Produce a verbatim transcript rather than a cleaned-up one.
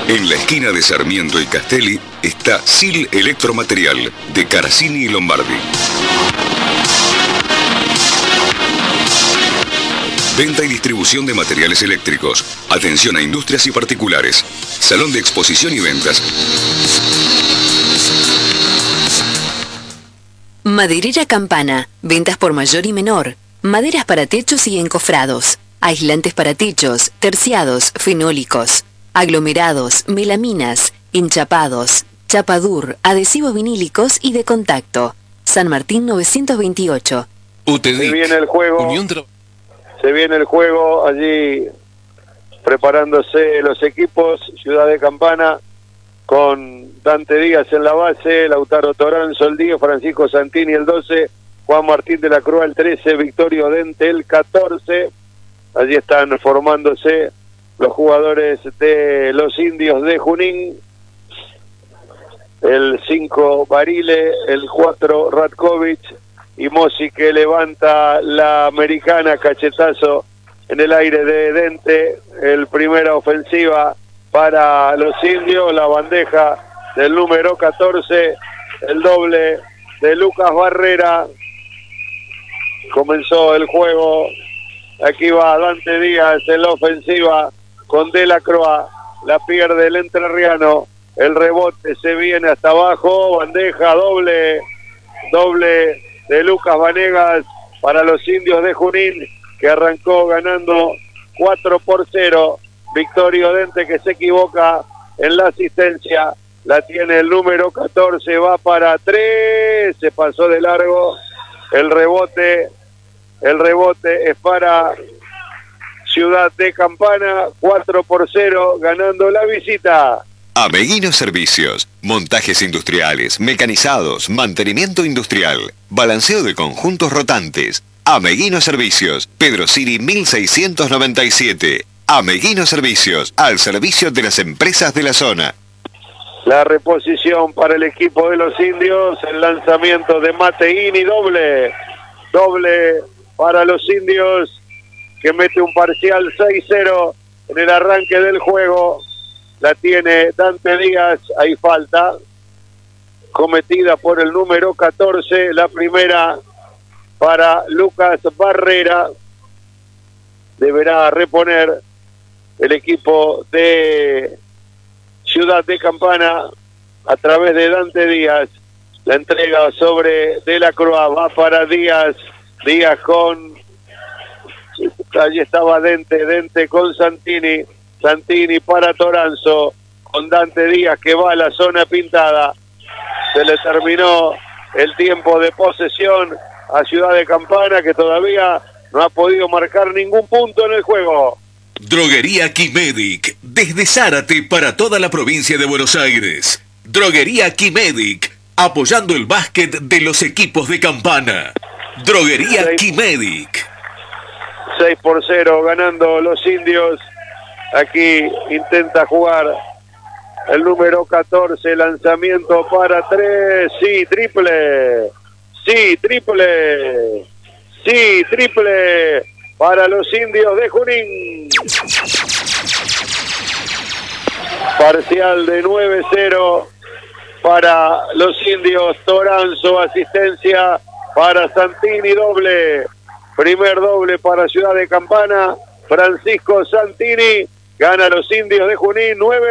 En la esquina de Sarmiento y Castelli está Sil Electromaterial, de Caracini y Lombardi. Venta y distribución de materiales eléctricos. Atención a industrias y particulares. Salón de exposición y ventas. Maderera Campana. Ventas por mayor y menor. Maderas para techos y encofrados. Aislantes para techos, terciados, fenólicos. Aglomerados, melaminas, enchapados, chapadur, adhesivos vinílicos y de contacto. San Martín novecientos veintiocho. Se viene el juego. Unión Se viene el juego allí preparándose los equipos. Ciudad de Campana con Dante Díaz en la base, Lautaro Toranzo el diez, Francisco Santini el doce, Juan Martín de la Cruz el trece, Victorio Dente el catorce. Allí están formándose los jugadores de los Indios de Junín. El cinco Barile, el cuatro Ratkovic y Mossi, que levanta la americana, cachetazo en el aire de Dente. El primera ofensiva para los Indios, la bandeja del número catorce, el doble de Lucas Barrera. Comenzó el juego. Aquí va Dante Díaz en la ofensiva con De la Croa, la pierde el entrerriano, el rebote se viene hasta abajo, bandeja doble, doble de Lucas Vanegas para los Indios de Junín, que arrancó ganando cuatro por cero. Victorio Dente, que se equivoca en la asistencia, la tiene el número catorce, va para tres, se pasó de largo, el rebote, el rebote es para Ciudad de Campana, cuatro por cero, ganando la visita. Ameguino Servicios, montajes industriales, mecanizados, mantenimiento industrial, balanceo de conjuntos rotantes. Ameguino Servicios, Pedro Siri mil seiscientos noventa y siete. Ameguino Servicios, al servicio de las empresas de la zona. La reposición para el equipo de los Indios, el lanzamiento de Mateini, doble, doble para los Indios, que mete un parcial seis cero en el arranque del juego. La tiene Dante Díaz, hay falta cometida por el número catorce, la primera para Lucas Barrera. Deberá reponer el equipo de Ciudad de Campana a través de Dante Díaz. La entrega sobre De la Croa, va para Díaz, Díaz con... Allí estaba Dente, Dente con Santini, Santini para Toranzo, con Dante Díaz, que va a la zona pintada. Se le terminó el tiempo de posesión a Ciudad de Campana, que todavía no ha podido marcar ningún punto en el juego. Droguería Quimedic, desde Zárate para toda la provincia de Buenos Aires. Droguería Quimedic, apoyando el básquet de los equipos de Campana. Droguería Quimedic. seis por cero ganando los Indios. Aquí intenta jugar el número catorce, lanzamiento para tres, sí, triple, sí, triple, sí, triple para los Indios de Junín. Parcial de nueve cero para los Indios. Toranzo, asistencia para Santini, doble, primer doble para Ciudad de Campana. Francisco Santini gana a los Indios de Junín, nueve